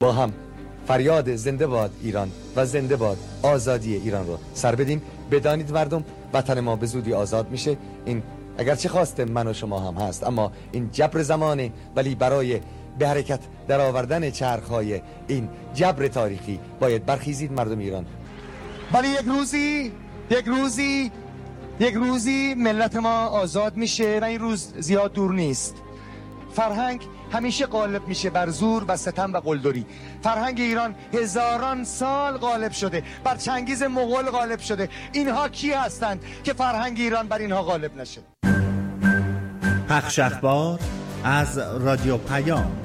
با هم فریاد زنده باد ایران و زنده باد آزادی ایران رو سر بدیم. بدانید مردم، وطن ما به زودی آزاد میشه. این اگرچه خواست من و شما هم هست، اما این جبر زمانه، ولی برای به حرکت در آوردن چرخهای این جبر تاریخی باید برخیزید مردم ایران. ولی یک روزی ملت ما آزاد میشه و این روز زیاد دور نیست. فرهنگ همیشه غالب میشه بر زور و ستم و قلدری. فرهنگ ایران هزاران سال غالب شده، بر چنگیز مغول غالب شده. اینها کی هستند که فرهنگ ایران بر اینها غالب نشه؟ پخش اخبار از رادیو پیام.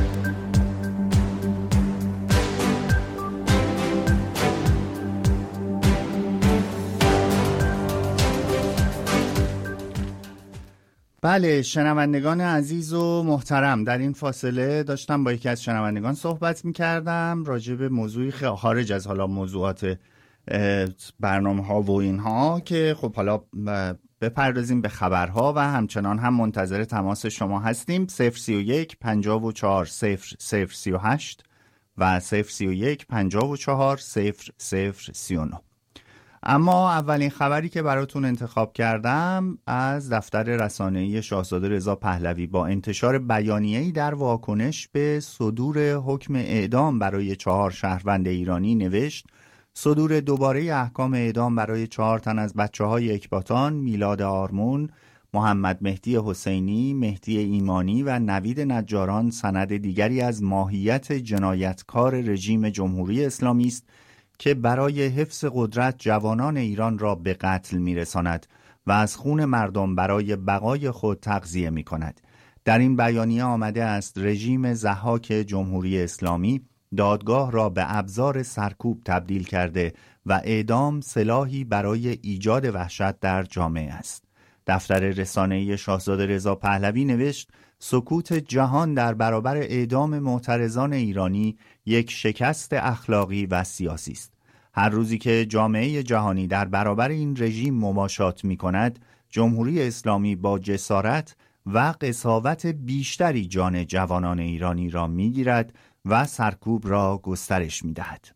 بله شنوندگان عزیز و محترم، در این فاصله داشتم با یکی از شنوندگان صحبت می‌کردم راجع به موضوعی خارج از حالا موضوعات برنامه‌ها و اینها که خب حالا بپردازیم به خبرها و همچنان هم منتظر تماس شما هستیم. 031 54 0038 و 031 54 0039. اما اولین خبری که براتون انتخاب کردم از دفتر رسانه‌ای شاهزاده رضا پهلوی با انتشار بیانیه‌ای در واکنش به صدور حکم اعدام برای 4 شهروند ایرانی نوشت: صدور دوباره احکام اعدام برای 4 تن از بچه‌های اکباتان، میلاد آرمون، محمد مهدی حسینی، مهدی ایمانی و نوید نجاران سند دیگری از ماهیت جنایتکار رژیم جمهوری اسلامی است که برای حفظ قدرت جوانان ایران را به قتل می‌رساند و از خون مردم برای بقای خود تغذیه می‌کند. در این بیانیه آمده است رژیم ضحاک جمهوری اسلامی دادگاه را به ابزار سرکوب تبدیل کرده و اعدام سلاحی برای ایجاد وحشت در جامعه است. دفتر رسانه‌ای شاهزاده رضا پهلوی نوشت: سکوت جهان در برابر اعدام معترضان ایرانی یک شکست اخلاقی و سیاسی است. هر روزی که جامعه جهانی در برابر این رژیم مماشات می‌کند، جمهوری اسلامی با جسارت و قساوت بیشتری جان جوانان ایرانی را می‌گیرد و سرکوب را گسترش می‌دهد.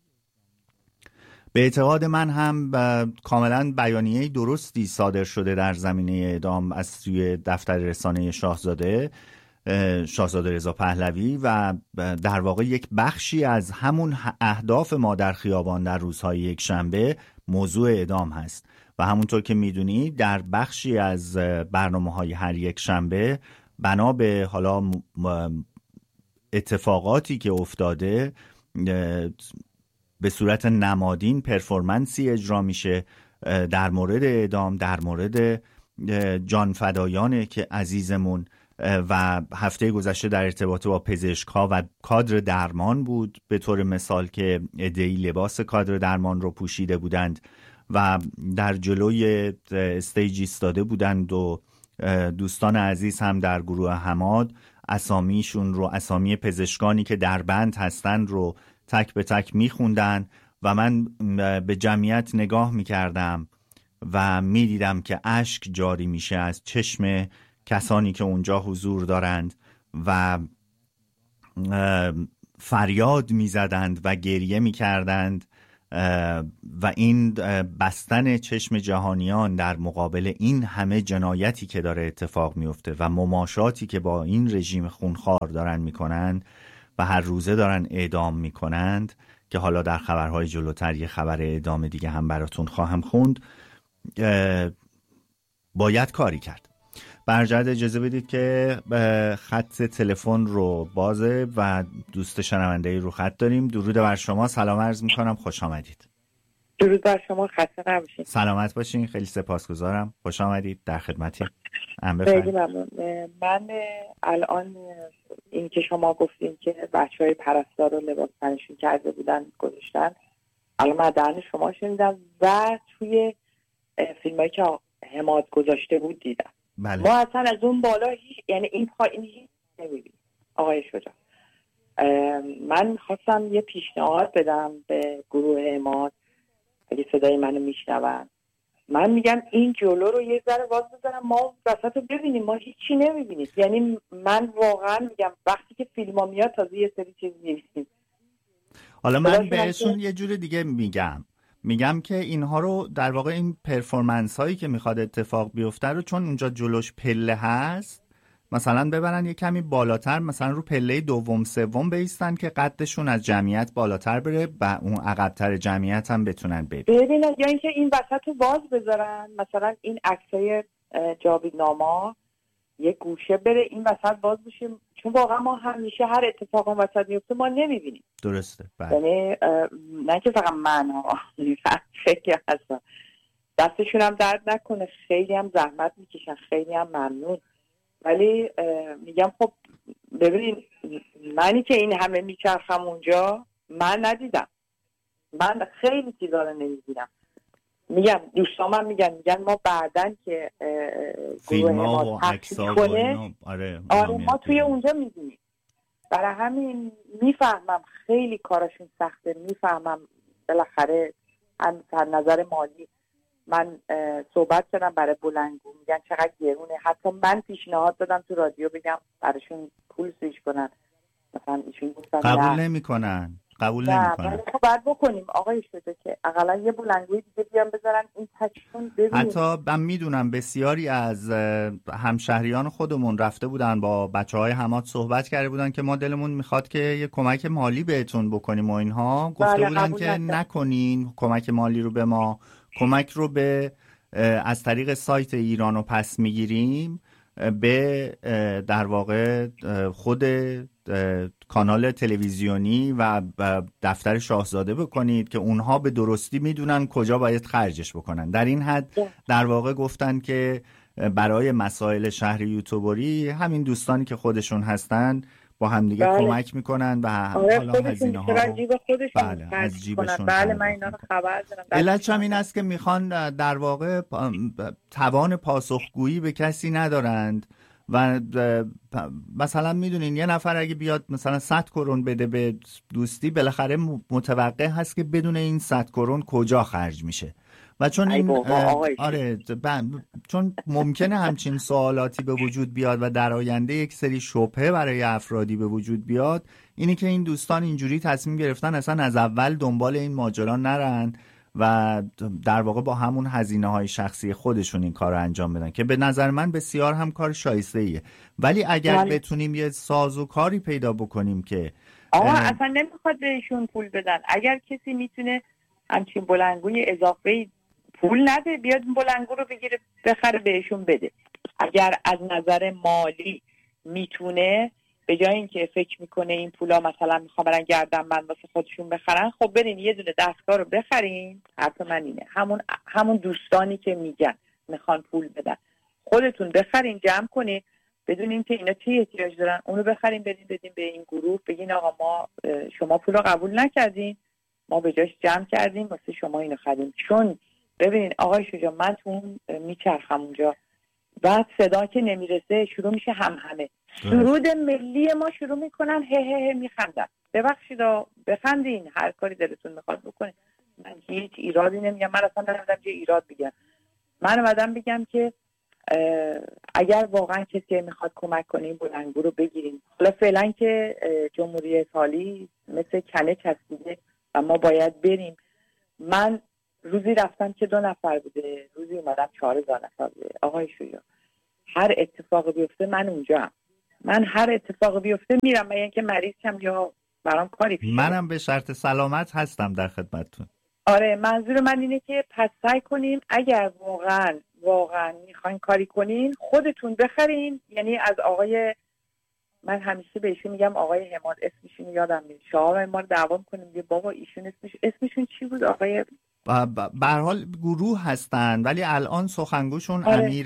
به اعتقاد من هم کاملا بیانیه درستی صادر شده در زمینه اعدام از سوی دفتر رسانه شاهزاده رضا پهلوی و در واقع یک بخشی از همون اهداف ما در خیابان در روزهای یک شنبه موضوع اعدام هست و همونطور که میدونی در بخشی از برنامه‌های هر یک شنبه بنا به حالا اتفاقاتی که افتاده به صورت نمادین پرفورمنسی اجرا میشه در مورد اعدام، در مورد جانفدایان که عزیزمون و هفته گذشته در ارتباط با پزشک‌ها و کادر درمان بود به طور مثال که عده‌ای لباس کادر درمان رو پوشیده بودند و در جلوی استیج ایستاده بودند و دوستان عزیز هم در گروه حماد اسامیشون رو، اسامی پزشکانی که در بند هستند رو تک به تک میخوندن و من به جمعیت نگاه میکردم و میدیدم که اشک جاری میشه از چشم کسانی که اونجا حضور دارند و فریاد میزدند و گریه میکردند و این بستن چشم جهانیان در مقابل این همه جنایتی که داره اتفاق میفته و مماشاتی که با این رژیم خونخوار دارن میکنن و هر روزه دارن اعدام میکنند که حالا در خبرهای جلوتر یه خبر اعدام دیگه هم براتون خواهم خوند، باید کاری کرد. برجرد اجازه بدید که خط تلفن رو بازه و دوست شنونده‌ای رو خط داریم. درود بر شما، سلام عرض میکنم، خوش آمدید. درود بر شما، خسته نباشید. سلامت باشین، خیلی سپاسگزارم، خوش آمدید، در خدمتیم. خیلی ممنون. من الان این که شما گفتین که بچهای پرستار رو لباس تنشون کرده بودن گذاشتن، الان من دهن شما شنیدم و توی فیلمایی که حماد گذاشته بود دیدم. بله. ما اصلا از اون بالا یعنی این هیچ نمی‌بینیم. آقای شجاع، من خواستم یه پیشنهاد بدم به گروه حماد اگه صدای منو میشنون. من میگم این جلو رو یه ذره باز بزنم، ما وسط رو ببینیم، ما هیچی نمیبینیم. یعنی من واقعا میگم وقتی که فیلم ها میاد تازه یه سری چیز میبینیم. حالا من بهشون یه جور دیگه میگم که اینها رو در واقع این پرفورمنس هایی که میخواد اتفاق بیفته رو چون اونجا جلوش پله هست مثلا ببرن یه کمی بالاتر، مثلا رو پله دوم سوم بایستن که قدشون از جمعیت بالاتر بره و اون عقب‌تر جمعیت هم بتونن ببینن، یا اینکه این وسط رو باز بذارن، مثلا این عکسای جاویدناما یه گوشه بره این وسط باز بشه، چون واقعا ما همیشه هر اتفاق اون وسط میفته ما نمیبینیم. درسته. یعنی نه که فقط من خیلی هستم، دستشون هم درد نکنه، خیلی هم زحمت میکشن، خیلی هم ممنون، ولی میگم خب ببینین منی که این همه میچرخم اونجا من ندیدم، من خیلی چیزا رو نمیدیدم. میگم دوستامم میگن ما بعدن که گروه ما تحقیق کنه آره ما توی اونجا میبینیم. برای همین میفهمم خیلی کارشون سخته، میفهمم بالاخره از نظر مالی من صحبت کردم برای بلندگو، میگن چقدر گرونه، حتی من پیشنهاد دادم تو رادیو بگم براشون پول سویش کنن، مثلا ایشون گفتن قبول نمیکنن. خب باید بکنیم آقای شده که اقلا یه بلندگوی دیگه بیان بذارن این تکشون ببینیم. حتی من میدونم بسیاری از همشهریان خودمون رفته بودن با بچهای حماد صحبت کرده بودن که ما دلمون میخواد که یه کمک مالی بهتون بکنیم و اینها گفته بودن که نکنین کمک مالی رو به ما، کمک رو به از طریق سایت ایرانو پس میگیریم به در واقع خود کانال تلویزیونی و دفتر شاهزاده بکنید که اونها به درستی میدونن کجا باید خرجش بکنن. در این حد در واقع گفتن که برای مسائل شهر یوتیوبری همین دوستانی که خودشون هستن با همدیگه کمک میکنن و حالا هزینه ها از جیبشون. بله من اینا رو خبر دارم. علتش هم این است که میخوان در واقع توان پاسخگویی به کسی ندارند و مثلا میدونین یه نفر اگه بیاد مثلا 100 کرون بده به دوستی بالاخره متوقع هست که بدون این 100 کرون کجا خرج میشه و چون این چون ممکنه همچین سوالاتی به وجود بیاد و در آینده یک سری شبهه برای افرادی به وجود بیاد، اینی که این دوستان اینجوری تصمیم گرفتن اصلا از اول دنبال این ماجرا نرن و در واقع با همون هزینه‌های شخصی خودشون این کار رو انجام بدن که به نظر من بسیار هم کار شایسته‌ایه. ولی اگر بتونیم یه سازوکاری پیدا بکنیم که اصلا نمیخواد بهشون پول بدن، اگر کسی میتونه همچین بلندگوی اضافه پول نده بیاد بلندگو رو بگیره بخره بهشون بده. اگر از نظر مالی میتونه به جای اینکه فکر میکنه این پولا مثلا میخوام برن گردن من واسه خودشون بخرن، خب برین یه دونه دستگاه رو بخرین. حرف من اینه همون دوستانی که میگن میخوان پول بدن خودتون بخرین، جمع کنین، بدونین که اینا چه احتیاج دارن، اونو بخرین بدین به این گروه، بگین آقا ما شما پول رو قبول نکردین، ما به جاش جمع کردیم واسه شما اینو خریدیم. چون ببینین آقای شجاع من تو اون میچرخم اونجا، بعد صدا که نمیرسه شروع میشه همه سرود ملی ما شروع میکنن هه هه هه میخندن. ببخشید بخندین، هر کاری دلتون میخواد بکنین، من هیچ ایرادی نمیگم، من اصلا نمیدونم چه ایراد بگم. من اومدم بگم که اگر واقعا کسی میخواد کمک کنه این بلندگو رو بگیریم. حالا فعلا که جمهوری اسلامی مثل کنه چسبیده و ما باید بریم. من روزی رفتم که 2 نفر بوده، روزی اومدم 4000 نفر بوده. آقای شجاع هر اتفاقی بیفته من اونجا، من هر اتفاقی بیفته میرم، من اینکه مریض شم یا برام کاری پیش منم به شرط سلامت هستم در خدمتتون. آره منظور من اینه که پس سعی کنیم اگر واقعا میخواین کاری کنین خودتون بخرین. یعنی از آقای، من همیشه بهشون میگم آقای حماد، اسمشون یادم میاد، شما ما رو دعوا کنیم میگه بابا ایشون اسمشون چی بود آقای، به هر حال گروه هستن ولی الان سخنگوشون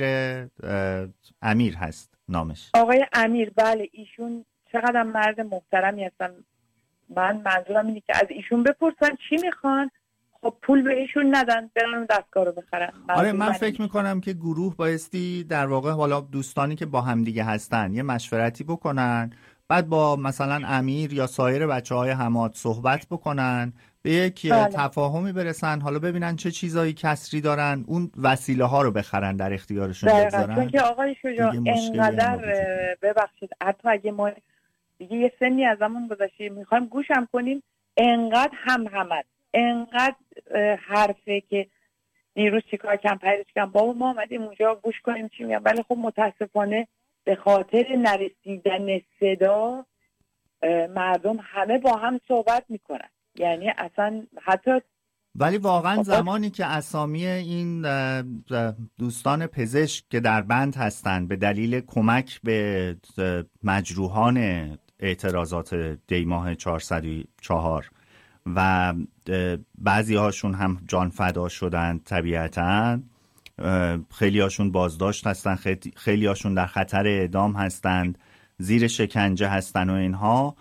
امیر هست نامش، آقای امیر. بله ایشون چقدر مرد محترمی هستن. من منظورم اینه که از ایشون بپرسن چی میخوان، خب پول بهشون ندن برن اون دستگاه رو بخرن. آره من فکر میکنم که گروه بایستی در واقع حالا دوستانی که با هم دیگه هستن یه مشورتی بکنن، بعد با مثلا امیر یا سایر بچهای حماد صحبت بکنن، به یک تفاهمی برسن، حالا ببینن چه چیزایی کسری دارن، اون وسیله ها رو بخرن در اختیارشون بذارن. چون که آقای شجاع اینقدر ببخشید حتی اگه ما دیگه یه سنی از همون گذشته میخوایم گوشم کنیم، انقدر همت انقدر حرفه که نیروز چیکار کن پریز کن. بابا ما آمدیم اونجا گوش کنیم چی میگن، ولی خب متاسفانه به خاطر نرسیدن صدا مردم همه با هم صحبت میکنن. یعنی اصلا حتی ولی واقعا زمانی که اسامی این دوستان پزشک که در بند هستند به دلیل کمک به مجروحان اعتراضات دیماه 404 و بعضی هاشون هم جان فدا شدن، طبیعتاً خیلی هاشون بازداشت هستن، خیلی هاشون در خطر اعدام هستند، زیر شکنجه هستن و اینها،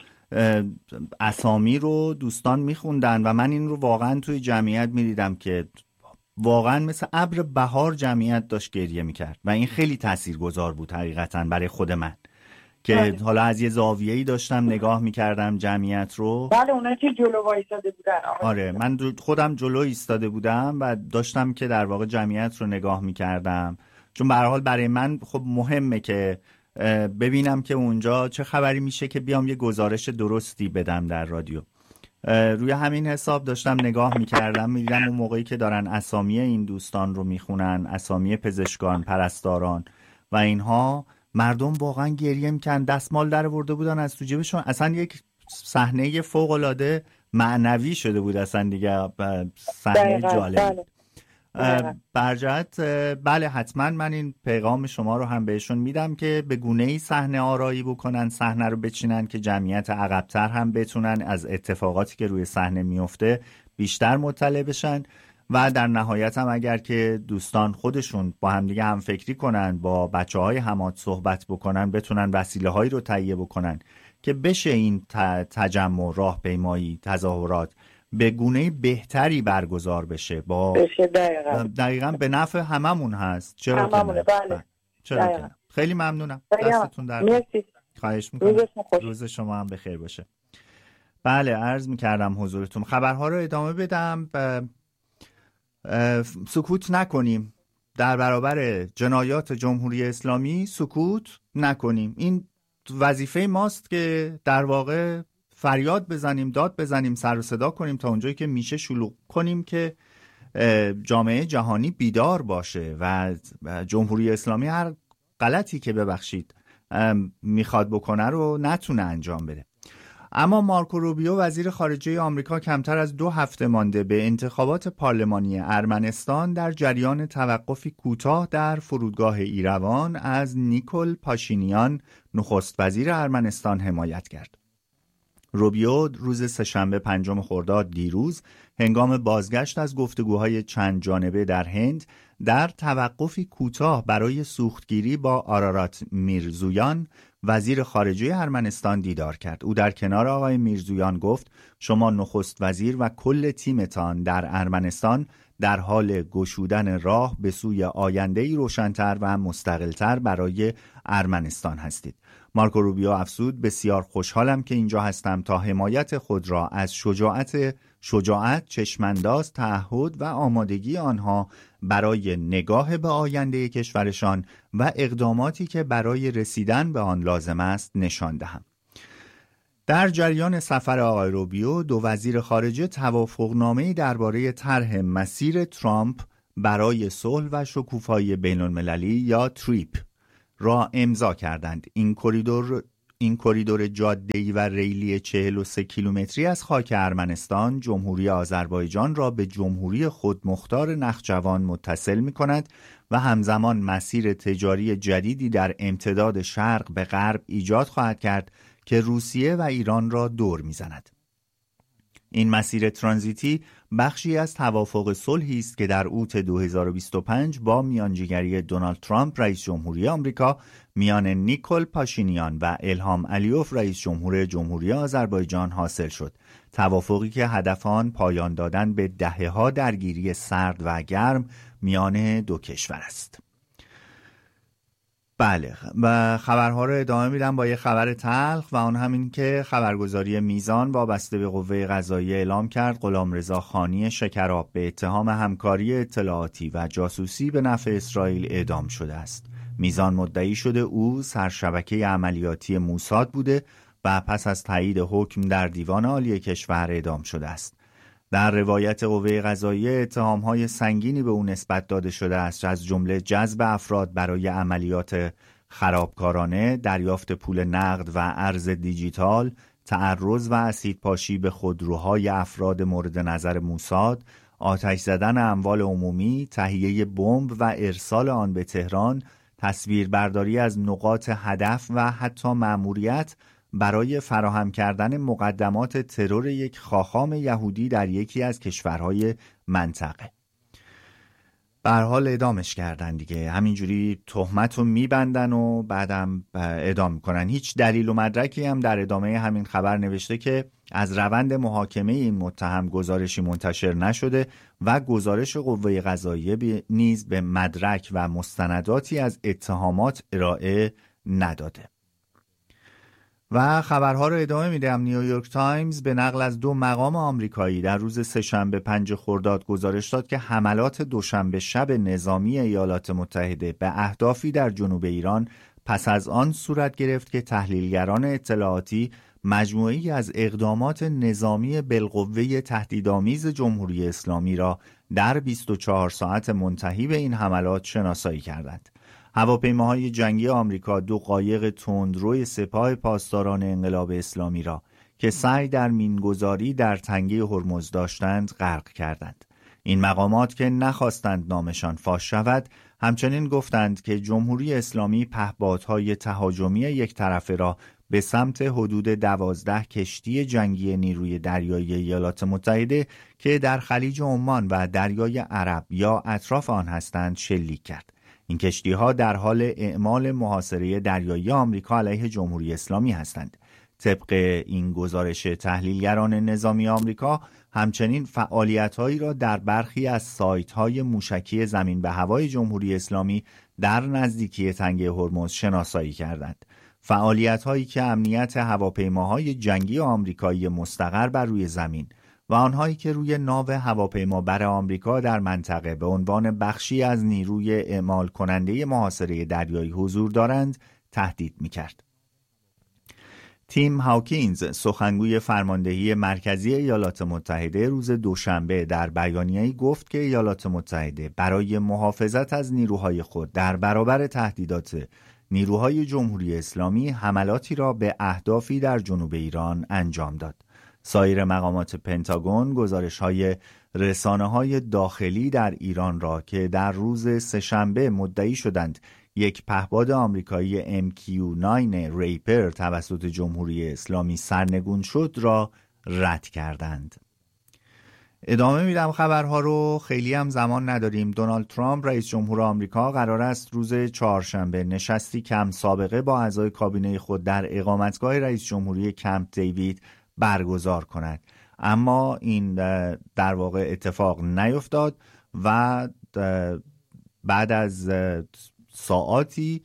اسامی رو دوستان میخوندن و من این رو واقعا توی جمعیت میدیدم که واقعا مثل ابر بهار جمعیت داشت گریه میکرد و این خیلی تاثیرگذار بود حقیقتا برای خود من که حالا از یه زاویه‌ای داشتم نگاه میکردم جمعیت رو. بله اونا که جلو وایساده بودن. آره من خودم جلو ایستاده بودم و داشتم که در واقع جمعیت رو نگاه میکردم، چون به هر حال برای من خب مهمه که ببینم که اونجا چه خبری میشه که بیام یه گزارش درستی بدم در رادیو. روی همین حساب داشتم نگاه میکردم، میدیدم اون موقعی که دارن اسامی این دوستان رو میخونن، اسامی پزشکان، پرستاران و اینها، مردم واقعا گریه میکنن، دستمال در آورده بودن از تو جیبشون. اصلا یک صحنه فوق العاده معنوی شده بود اصلا دیگه، صحنه جالب. برجت بله حتما من این پیغام شما رو هم بهشون میدم که به گونه‌ای صحنه آرایی بکنن، صحنه رو بچینن که جمعیت عقب‌تر هم بتونن از اتفاقاتی که روی صحنه میفته بیشتر مطلع بشن و در نهایت هم اگر که دوستان خودشون با هم دیگه هم فکری کنن، با بچه‌های حمات صحبت بکنن، بتونن وسیله‌هایی رو تهیه بکنن که بشه این تجمع، راهپیمایی، تظاهرات به گونه بهتری برگزار بشه. دقیقاً به نفع هممون هست. چرا هممونه؟ بله. چرا؟ خیلی ممنونم. دستتون درد. خواهش میکنم. روز شما هم بخیر باشه. بله عرض میکردم حضورتون. خبرها رو ادامه بدم. سکوت نکنیم در برابر جنایات جمهوری اسلامی، سکوت نکنیم. این وظیفه ماست که در واقع فریاد بزنیم، داد بزنیم، سر و صدا کنیم تا اونجایی که میشه شلوغ کنیم که جامعه جهانی بیدار باشه و جمهوری اسلامی هر غلطی که ببخشید میخواد بکنه رو نتونه انجام بده. اما مارکو روبیو وزیر خارجه آمریکا کمتر از 2 هفته مانده به انتخابات پارلمانی ارمنستان در جریان توقفی کوتاه در فرودگاه ایروان از نیکول پاشینیان نخست وزیر ارمنستان حمایت کرد. روبیو روز سه‌شنبه 5 خرداد دیروز هنگام بازگشت از گفتگوهای چند جانبه در هند در توقفی کوتاه برای سوختگیری با آرارات میرزویان وزیر خارجه ارمنستان دیدار کرد. او در کنار آقای میرزویان گفت شما نخست وزیر و کل تیمتان در ارمنستان در حال گشودن راه به سوی آینده‌ای روشن‌تر و مستقل‌تر برای ارمنستان هستید. مارکو روبیو افزود بسیار خوشحالم که اینجا هستم تا حمایت خود را از شجاعت، چشمانداز، تعهد و آمادگی آنها برای نگاه به آینده کشورشان و اقداماتی که برای رسیدن به آن لازم است نشان دهم. در جریان سفر آقای روبیو، 2 وزیر خارجه توافقنامه‌ای درباره طرح مسیر ترامپ برای صلح و شکوفایی بین‌المللی یا تریپ را امضا کردند. این کوریدور جاده‌ای و ریلی 43 کیلومتری از خاک ارمنستان جمهوری آذربایجان را به جمهوری خودمختار نخجوان متصل می‌کند و همزمان مسیر تجاری جدیدی در امتداد شرق به غرب ایجاد خواهد کرد که روسیه و ایران را دور می‌زند. این مسیر ترانزیتی بخشی از توافق صلحی است که در اوت 2025 با میانجیگری دونالد ترامپ رئیس جمهوری آمریکا میان نیکول پاشینیان و الهام علیوف رئیس جمهور جمهوری آذربایجان حاصل شد. توافقی که هدف آن پایان دادن به دهه‌ها درگیری سرد و گرم میان دو کشور است. بله و خبرها رو ادامه میدم با یه خبر تلخ و آن همین که خبرگزاری میزان وابسته به قوه قضاییه اعلام کرد غلامرضا خانی شکراب به اتهام همکاری اطلاعاتی و جاسوسی به نفع اسرائیل اعدام شده است. میزان مدعی شده او سرشبکه عملیاتی موساد بوده و پس از تایید حکم در دیوان عالی کشور اعدام شده است. در روایت قوه قضاییه اتهام‌های سنگینی به او نسبت داده شده است، از جمله جذب افراد برای عملیات خرابکارانه، دریافت پول نقد و ارز دیجیتال، تعرض و اسیدپاشی به خودروهای افراد مورد نظر موساد، آتش زدن اموال عمومی، تهیه بمب و ارسال آن به تهران، تصویربرداری از نقاط هدف و حتی مأموریت برای فراهم کردن مقدمات ترور یک خاخام یهودی در یکی از کشورهای منطقه. به هر حال اعدامش کردن دیگه، همینجوری تهمت رو میبندن و بعدم اعدام میکنن. هیچ دلیل و مدرکی هم در ادامه همین خبر نوشته که از روند محاکمه این متهم گزارشی منتشر نشده و گزارش قوه قضاییه نیز به مدرک و مستنداتی از اتهامات ارائه نداده. و خبرها رو ادامه میدم. نیویورک تایمز به نقل از 2 مقام آمریکایی در روز سه‌شنبه 5 خرداد گزارش داد که حملات دوشنبه شب نظامی ایالات متحده به اهدافی در جنوب ایران پس از آن صورت گرفت که تحلیلگران اطلاعاتی مجموعه‌ای از اقدامات نظامی بالقوه تهدیدآمیز جمهوری اسلامی را در 24 ساعت منتهی به این حملات شناسایی کردند. هواپیماهای جنگی آمریکا 2 قایق تندروی سپاه پاسداران انقلاب اسلامی را که سعی در مینگذاری در تنگه هرمز داشتند غرق کردند. این مقامات که نخواستند نامشان فاش شود، همچنین گفتند که جمهوری اسلامی پهپادهای تهاجمی یک طرفه را به سمت حدود 12 کشتی جنگی نیروی دریایی ایالات متحده که در خلیج عمان و دریای عرب یا اطراف آن هستند شلیک کرد. این کشتی‌ها در حال اعمال محاصره دریایی آمریکا علیه جمهوری اسلامی هستند. طبق این گزارش تحلیلگران نظامی آمریکا، همچنین فعالیت‌هایی را در برخی از سایت‌های موشکی زمین به هوای جمهوری اسلامی در نزدیکی تنگه هرمز شناسایی کردند. فعالیت‌هایی که امنیت هواپیماهای جنگی آمریکایی مستقر بر روی زمین و آنهایی که روی ناو هواپیمابر آمریکا در منطقه به عنوان بخشی از نیروی اعمال کننده محاصره دریایی حضور دارند تهدید می‌کرد. تیم هاوکینز، سخنگوی فرماندهی مرکزی ایالات متحده، روز دوشنبه در بیانیه‌ای گفت که ایالات متحده برای محافظت از نیروهای خود در برابر تهدیدات نیروهای جمهوری اسلامی حملاتی را به اهدافی در جنوب ایران انجام داد. سایر مقامات پنتاگون گزارش‌های رسانه‌های داخلی در ایران را که در روز سه‌شنبه مدعی شدند یک پهپاد آمریکایی MQ-9 ریپر توسط جمهوری اسلامی سرنگون شد را رد کردند. ادامه میدم خبرها رو، خیلی هم زمان نداریم. دونالد ترامپ رئیس جمهور آمریکا قرار است روز چهارشنبه نشستی کم سابقه با اعضای کابینه خود در اقامتگاه رئیس جمهوری کمپ دیوید برگزار کند، اما این در واقع اتفاق نیفتاد و بعد از ساعاتی،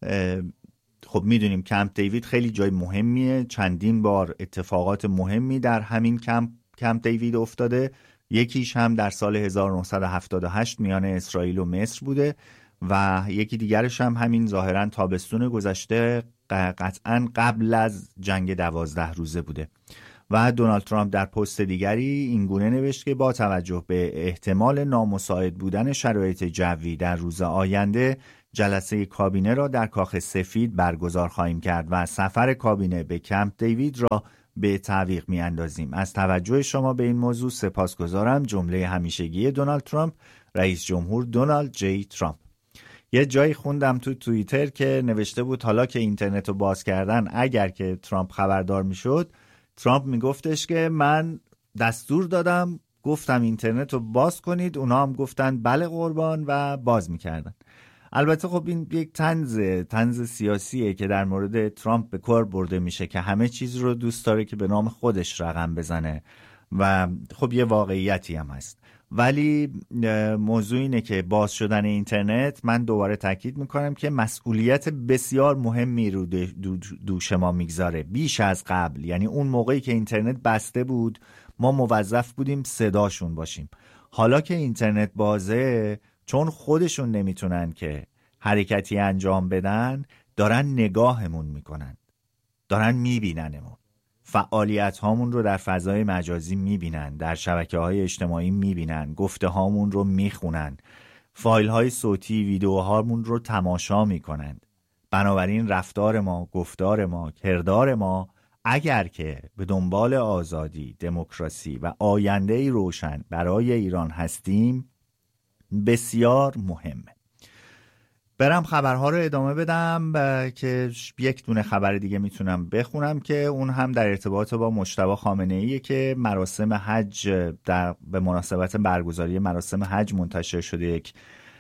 خب میدونیم کمپ دیوید خیلی جای مهمیه، چندین بار اتفاقات مهمی در همین کمپ دیوید افتاده. یکیش هم در سال 1978 میان اسرائیل و مصر بوده و یکی دیگرش هم همین ظاهراً تابستون گذشته قطعاً قبل از جنگ 12 روزه بوده. و دونالد ترامپ در پست دیگری این گونه نوشت که با توجه به احتمال نامساعد بودن شرایط جوی در روز آینده، جلسه کابینه را در کاخ سفید برگزار خواهیم کرد و سفر کابینه به کمپ دیوید را به تعویق می اندازیم. از توجه شما به این موضوع سپاسگزارم. جمله همیشگی دونالد ترامپ، رئیس جمهور دونالد جی ترامپ. یه جایی خوندم تو توییتر که نوشته بود حالا که اینترنت رو باز کردن، اگر که ترامپ خبردار می شد، ترامپ می گفتش که من دستور دادم، گفتم اینترنت رو باز کنید، اونا هم گفتن بله قربان و باز می کردن. البته خب این یک طنز سیاسیه که در مورد ترامپ به کار برده میشه که همه چیز رو دوست داره که به نام خودش رقم بزنه و خب یه واقعیتی هم هست. ولی موضوع اینه که باز شدن اینترنت، من دوباره تاکید میکنم که مسئولیت بسیار مهمی رو دوش ما میگذاره، بیش از قبل. یعنی اون موقعی که اینترنت بسته بود ما موظف بودیم صداشون باشیم. حالا که اینترنت بازه، چون خودشون نمیتونن که حرکتی انجام بدن، دارن نگاهمون میکنن. دارن میبیننمون، فعالیت هامون رو در فضای مجازی میبینن، در شبکه های اجتماعی میبینن، گفته هامون رو میخونن، فایل های صوتی ویدیوهامون رو تماشا میکنن. بنابراین رفتار ما، گفتار ما، کردار ما اگر که به دنبال آزادی، دموکراسی و آینده‌ای روشن برای ایران هستیم بسیار مهمه. برم خبرها رو ادامه بدم که یک دونه خبر دیگه میتونم بخونم که اون هم در ارتباط با مجتبی خامنه‌ایه که مراسم حج به مناسبت برگزاری مراسم حج منتشر شده یک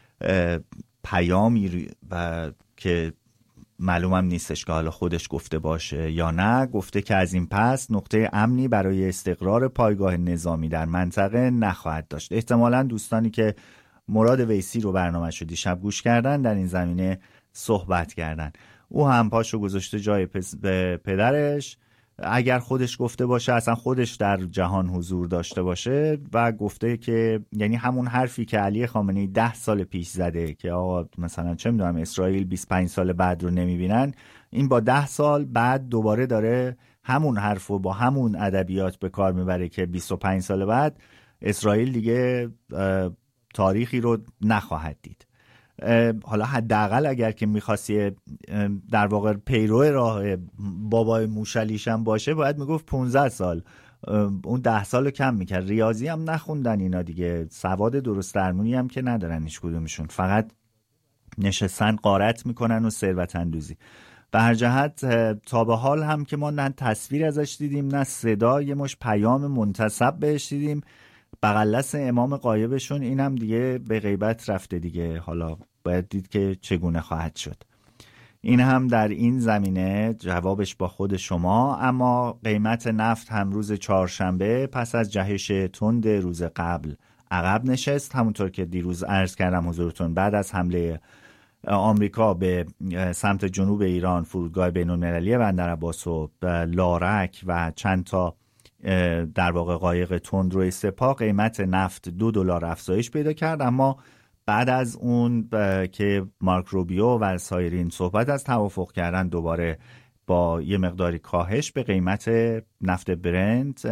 پیامی که معلومم نیستش که حالا خودش گفته باشه یا نه. گفته که از این پس نقطه امنی برای استقرار پایگاه نظامی در منطقه نخواهد داشت. احتمالاً دوستانی که مراد ویسی رو برنامه‌شو دیشب گوش کردن در این زمینه صحبت کردن. او هم پاشو گذاشته جای پدرش، اگر خودش گفته باشه، اصلا خودش در جهان حضور داشته باشه و گفته که یعنی همون حرفی که علی خامنه‌ای 10 سال پیش زده که آقا مثلا چه میدونم اسرائیل 25 سال بعد رو نمیبینن، این با 10 سال بعد دوباره داره همون حرفو با همون ادبیات به کار میبره که 25 سال بعد اسرائیل دیگه تاریخی رو نخواهد دید. حالا حداقل اگر که میخواستی در واقع پیرو راه بابای موشلیش هم باشه باید میگفت 15 سال، اون 10 سال رو کم میکرد. ریاضی هم نخوندن اینا دیگه، سواد درست درمونی هم که ندارن هیچ کدومشون، فقط نشستن غارت میکنن و ثروت اندوزی. به هر جهت تا به حال هم که ما نه تصویر ازش دیدیم نه صدا، یه مش پیام منتسب بهش دیدیم. بغلس امام غایبشون اینم دیگه به غیبت رفته دیگه، حالا باید دید که چگونه خواهد شد. این هم در این زمینه جوابش با خود شما. اما قیمت نفت هم روز چهارشنبه پس از جهش تند روز قبل عقب نشست. همونطور که دیروز عرض کردم حضورتون، بعد از حمله آمریکا به سمت جنوب ایران، فرودگاه بین‌المللی بندرعباس و لارک و چند تا در واقع قایق تندروی سپاه، قیمت نفت $2 افزایش پیدا کرد. اما بعد از اون که مارک روبیو و سایرین صحبت از توافق کردن، دوباره با یه مقداری کاهش به قیمت نفت برنت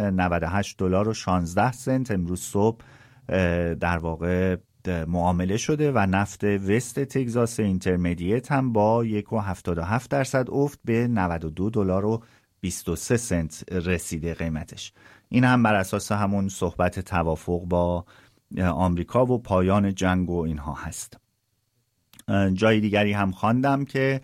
$98.16 امروز صبح در واقع معامله شده و نفت وست تگزاس اینترمدیت هم با 1.77% افت به $92.23 رسیده قیمتش. این هم بر اساس همون صحبت توافق با آمریکا و پایان جنگ و اینها هست. جای دیگری هم خواندم که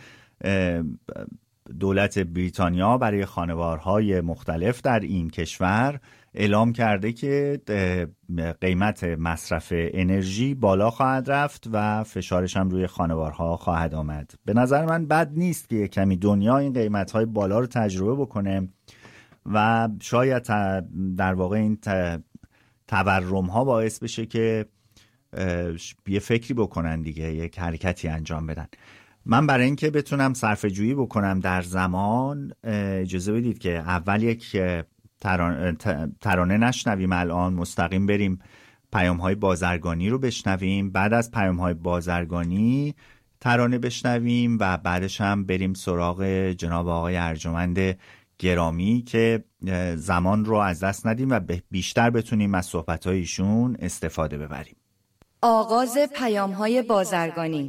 دولت بریتانیا برای خانوارهای مختلف در این کشور اعلام کرده که قیمت مصرف انرژی بالا خواهد رفت و فشارش هم روی خانوارها خواهد آمد. به نظر من بد نیست که کمی دنیا این قیمت‌های بالا رو تجربه بکنه و شاید در واقع این تورم‌ها باعث بشه که یه فکری بکنن دیگه، یک حرکتی انجام بدن. من برای اینکه بتونم صرفه جویی بکنم در زمان، اجازه بدید که اول یک ترانه نشنویم، الان مستقیم بریم پیام‌های بازرگانی رو بشنویم، بعد از پیام‌های بازرگانی ترانه بشنویم و بعدش هم بریم سراغ جناب آقای ارجمند گرامی که زمان رو از دست ندیم و بیشتر بتونیم از صحبت‌های ایشون استفاده ببریم. آغاز پیام‌های بازرگانی.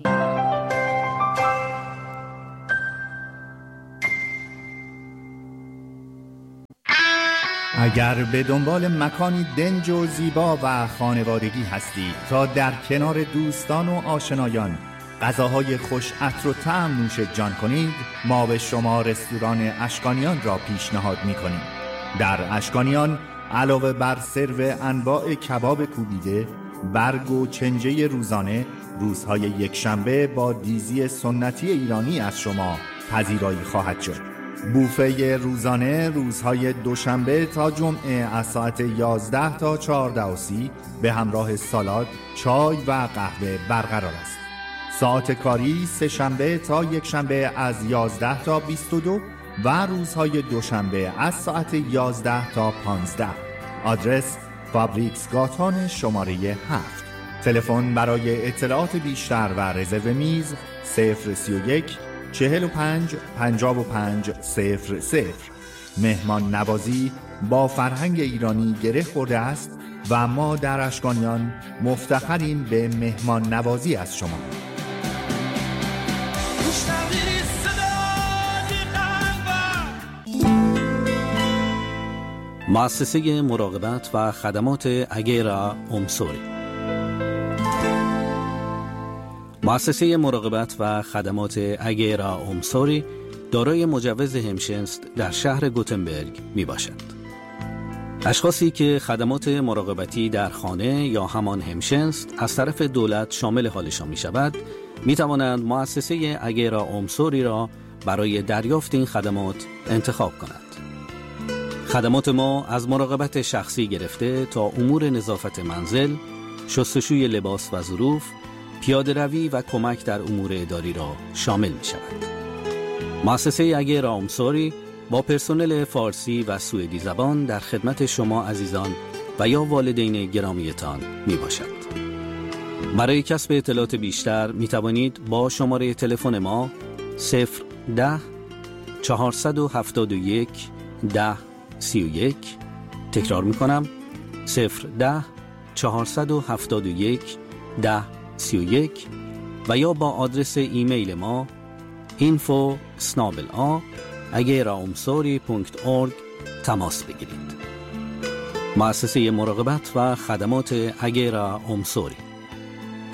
اگر به دنبال مکانی دنج و زیبا و خانوادگی هستید تا در کنار دوستان و آشنایان غذاهای خوش عطر و طعم نوش جان کنید، ما به شما رستوران اشکانیان را پیشنهاد می‌کنیم. در اشکانیان علاوه بر سرو انواع کباب کوبیده، برگ و چنجه روزانه، روزهای یکشنبه با دیزی سنتی ایرانی از شما پذیرایی خواهد شد. بوفه روزانه روزهای دوشنبه تا جمعه از ساعت 11 تا 14:30 به همراه سالاد، چای و قهوه برقرار است. ساعت کاری سه شنبه تا یک شنبه از 11 تا 22 و روزهای دوشنبه از ساعت 11 تا 15. آدرس فابریکس گاتان شماره 7. تلفن برای اطلاعات بیشتر و رزرو میز 031 45 55 00. مهمان نوازی با فرهنگ ایرانی گره خورده است و ما در اشکانیان مفتخریم به مهمان نوازی از شما. مؤسسه مراقبت و خدمات اگیرا اومسوری. مؤسسه مراقبت و خدمات اگیرا اومسوری دارای مجوز همشنست در شهر گوتنبرگ می باشد. اشخاصی که خدمات مراقبتی در خانه یا همان همشنست از طرف دولت شامل حالشان می شود، می توانند مؤسسه اگیرا اومسوری را برای دریافت این خدمات انتخاب کنند. خدمات ما از مراقبت شخصی گرفته تا امور نظافت منزل، شستشوی لباس و ظروف، پیاده روی و کمک در امور اداری را شامل می شود. مؤسسه اگیرا اومسوری با پرسنل فارسی و سوئدی زبان در خدمت شما عزیزان و یا والدین گرامیتان می باشد. برای کسب اطلاعات بیشتر می توانید با شماره تلفن ما 010 471 1031 تکرار می کنم 010 471 1031 و یا با آدرس ایمیل ما info@ageraomsori.org تماس بگیرید. مؤسسه مراقبت و خدمات اگیرا اومسوری.